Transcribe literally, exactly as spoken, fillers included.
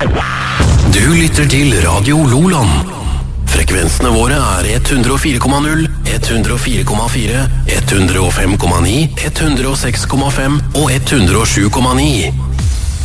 Du lytter til Radio Loland. Frekvensene våre er ett hundre fire komma null, ett hundre fire komma fire, ett hundre fem komma ni, ett hundre seks komma fem og ett hundre sju komma ni.